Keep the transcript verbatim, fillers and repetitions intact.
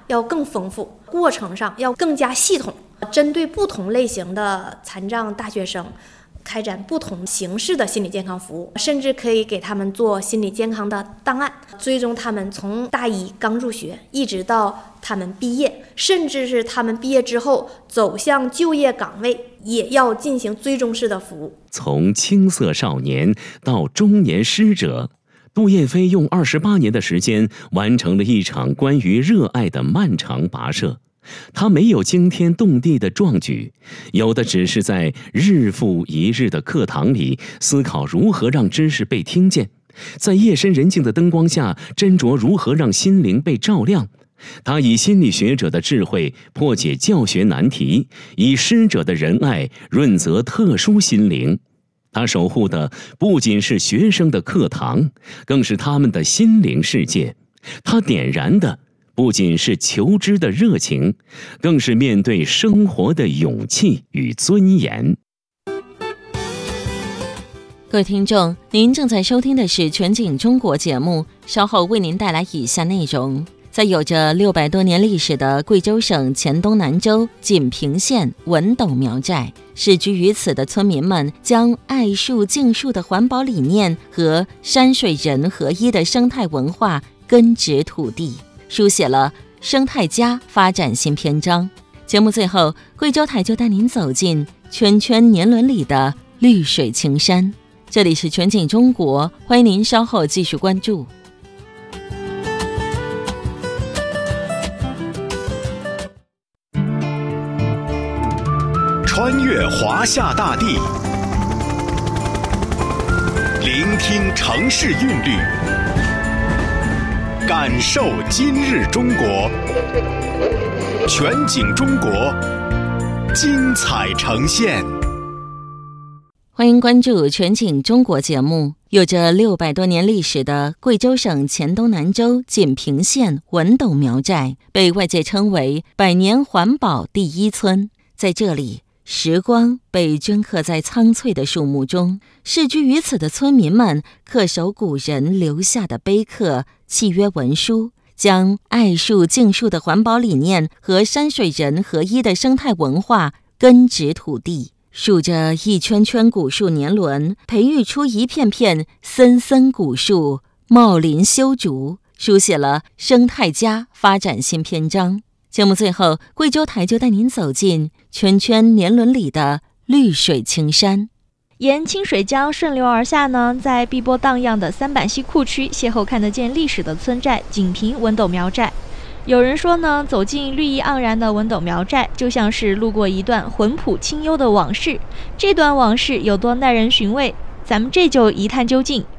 要更丰富，过程上要更加系统，针对不同类型的残障大学生开展不同形式的心理健康服务，甚至可以给他们做心理健康的档案，追踪他们从大一刚入学一直到他们毕业，甚至是他们毕业之后走向就业岗位，也要进行追踪式的服务。 从青涩少年到中年师者，杜燕飞用二十八年的时间完成了一场关于热爱的漫长跋涉。他没有惊天动地的壮举，有的只是在日复一日的课堂里思考如何让知识被听见，在夜深人静的灯光下斟酌如何让心灵被照亮。他以心理学者的智慧破解教学难题，以师者的仁爱润泽特殊心灵。他守护的不仅是学生的课堂，更是他们的心灵世界。他点燃的不仅是求知的热情，更是面对生活的勇气与尊严。 各位听众，您正在收听的是全景中国节目，稍后为您带来以下内容。在有着六百多年历史的贵州省黔东南州锦屏县文斗苗寨，世居于此的村民们将爱树敬树的环保理念和山水人合一的生态文化根植土地，书写了生态家发展新篇章。节目最后，贵州台就带您走进圈圈年轮里的绿水青山。这里是全景中国，欢迎您稍后继续关注。 穿越华夏大地，聆听城市韵律，感受今日中国。全景中国，精彩呈现。 欢迎关注全景中国节目。有着六百多年历史的贵州省黔东南州锦屏县文斗苗寨，被外界称为百年环保第一村。在这里，时光被镌刻在苍翠的树木中，世居于此的村民们恪守古人留下的碑刻、契约文书，将爱树敬树的环保理念和山水人合一的生态文化根植土地，数着一圈圈古树年轮，培育出一片片森森古树，茂林修竹，书写了生态家发展新篇章。节目最后，贵州台就带您走进圈圈年轮里的绿水青山。 沿清水江顺流而下呢，在碧波荡漾的三板溪库区邂逅看得见历史的村寨锦屏文斗苗寨。有人说呢，走进绿意盎然的文斗苗寨，就像是路过一段浑朴清幽的往事。这段往事有多耐人寻味，咱们这就一探究竟。